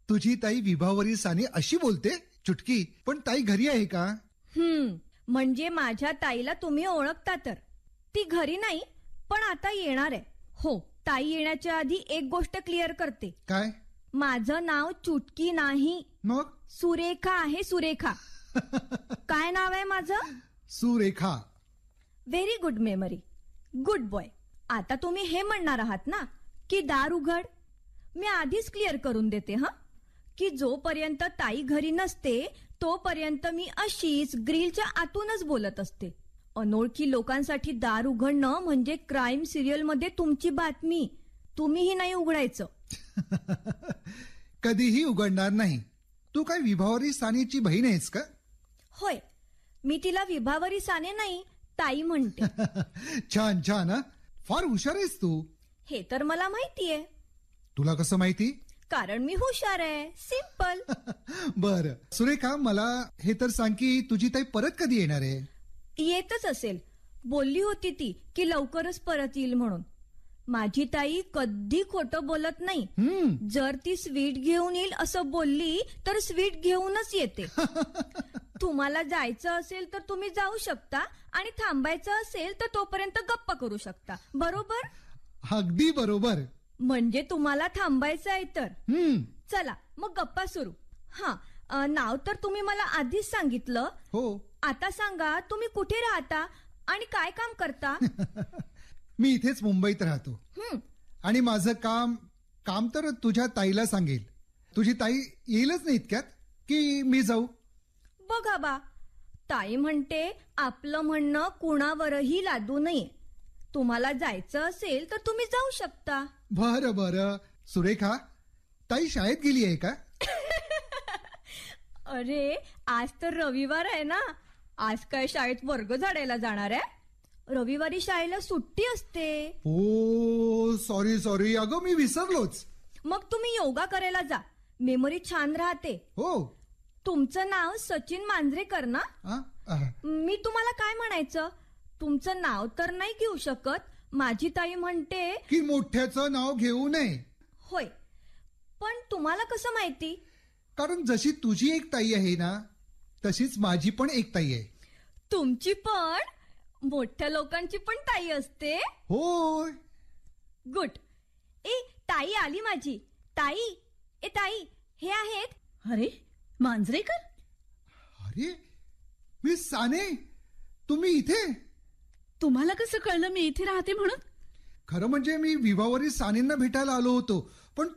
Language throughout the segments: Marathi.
तुझी ताई विभावरी साने अशी बोलते? चुटकी, पण ताई घरी आहे का? म्हणजे माझ्या ताईला तुम्ही ओळखता तर. ती घरी नाही, पण आता येणार आहे. हो, ताई येण्याच्या आधी एक गोष्ट क्लिअर करते. काय? माझं नाव चुटकी नाही, मग? सुरेखा आहे. सुरेखा. काय नाव आहे माझं? Surekha. Very good memory. Good boy. आता तुम्ही हे म्हणणार आहात ना की दार उघड. मी आधीच क्लिअर करून देते की जोपर्यंत ताई घरी नसते तोपर्यंत मी अशीच ग्रिलच्या आतूनच बोलत असते. अनोळखी लोकांसाठी दार उघडणं म्हणजे क्राईम सिरियल मध्ये तुमची बातमी. तुम्हीही नाही उघडायचं. कधीही उघडणार नाही. तू काय विभावरी सानेची बहीण आहेस का? होय, मी तिला विभावरी साने नाही, ताई म्हणते. छान छान. फार हुशार आहेस तू. हे तर मला माहितीये. तुला कसं माहिती? कारण मी हुशार आहे. सिंपल. बर सुरेखा, मला हे तर सांग की तुझी ताई परत कधी येणार आहे? येतच असेल. बोलली होती ती की लवकरच परत येईल म्हणून. माझी ताई कधी खोटं बोलत नाही. जर ती स्वीट घेऊन येईल असं बोलली तर स्वीट घेऊनच येते. तुम्हाला जायचं असेल तर तुम्ही जाऊ शकता आणि थांबायचं असेल तर तोपर्यंत गप्पा करू शकता. बरोबर? अगदी बरोबर. म्हणजे तुम्हाला थांबायचं आहे तर. चला मग गप्पा सुरू. नाव तर तुम्ही मला आधीच सांगितलं. हो. आता सांगा तुम्ही कुठे राहता आणि काय काम करता? मी इथेच मुंबईत राहतो. आणि माझं काम तर तुझ्या ताईला सांगेल. तुझी ताई येईलच नाही इतक्यात की मी जाऊ? बघा बा, ताई म्हणते आपलं म्हणणं कुणावरही लादू नये. तुम्हाला जायचं असेल तर तुम्ही जाऊ शकता. बरं सुरेखा, ताई शाळेत गेली आहे का? अरे आज तर रविवार आहे ना. आज काय शाळेत वर्ग झाडायला जाणार आहे? रविवारी शाळेला सुट्टी असते. ओ सॉरी. अगं मी विसरलोच. मग तुम्ही योगा करायला जा. मेमरी छान राहते. हो. तुमचं नाव सचिन मांजरेकर ना? मी तुम्हाला काय म्हणायचं, तुमचं नाव तर नाही घेऊ शकत. माझी ताई म्हणते की मोठ्याचं नाव घेऊ नये. होय, पण तुम्हाला कसं माहिती? कारण जशी तुझी एक ताई आहे ना, तशीच माझी पण एक ताई आहे. तुमची पण? मोठ्या लोकांची पण ताई असते? होय. गुड. ताई आली माझी. ताई हे आहेत. अरे मांजरेकर. अरे मिस साने, तुम्ही इथे? तुम्हाला कसं कळलं मी इथे राहते म्हणून? खरं म्हणजे मी विभावरी सानेंना भेटायला आलो होतो, पण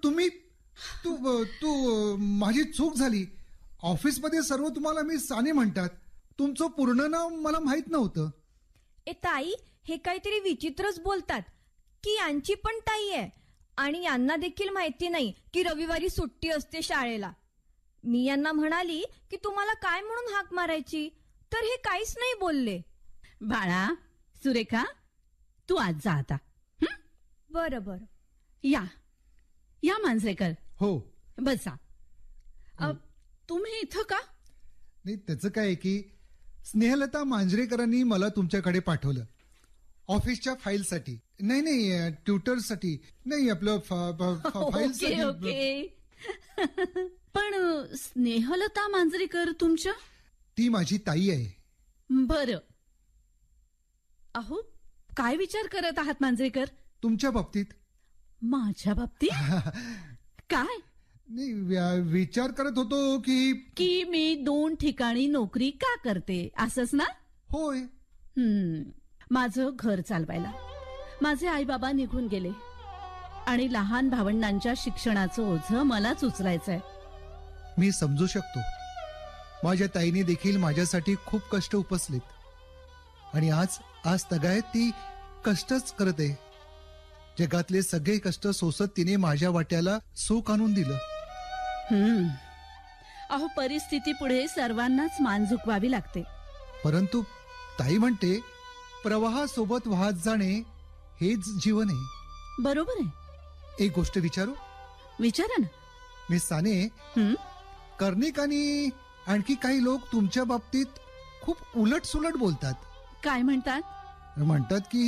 तू माझी चूक झाली. ऑफिसमध्ये सर्व तुम्हाला मी साने म्हणतात. तुमचं पूर्ण नाव मला माहित नव्हतं. ताई हे काहीतरी विचित्रच बोलतात की यांची पण ताई आहे आणि यांना देखील माहिती नाही की रविवारी सुट्टी असते शाळेला. मी यांना म्हणाली की तुम्हाला काय म्हणून हाक मारायची, तर हे काहीच नाही बोलले. बाळा, सुरेखा, तू आज जा आता. बरं. या मांजरेकर. हो. बसा. तुम्ही इथं का? नाही, त्याचं काय आहे की स्नेहलता मांजरेकरांनी मला तुमच्याकडे पाठवलं ऑफिसच्या फाईलसाठी. नाही ट्युटरसाठी नाही, आपलं फाईलसाठी. ओके. पण स्नेहलता मांजरेकर तुमच्या? ती माझी ताई आहे. बरं. अहो, काय विचार करत आहात मांजरेकर? तुमच्या बाबतीत. माझ्या बाबतीत? काय? नाही, विचार करत होतो की मी 2 ठिकाणी नोकरी का करते, असंच ना? होय. माझं घर चालवायला माझे आई बाबा निघून गेले आणि लहान भावंडांच्या शिक्षणाचं ओझं मलाच उचलायचंय. मी समजू शकतो. माझ्या ताईने देखील माझ्यासाठी खूप कष्ट उपसलेत आणि आज तगायत ती कष्टच करते. जगातले सगळे कष्ट सोसत तिने माझ्या वाट्याला सुख आणून दिलं. अहो, परिस्थिती पुढे सर्वांनाच मान झुकवावी लागते. परंतु ताई म्हणते प्रवाहासोबत वाहत जाणे हेच जीवन आहे. बरोबर आहे. एक गोष्ट विचारू? विचारा ना. मिस साने, कर्णिक आणि आणखी काही लोक तुमच्या बाबतीत खूप उलट सुलट बोलतात. काय म्हणतात? म्हणतात की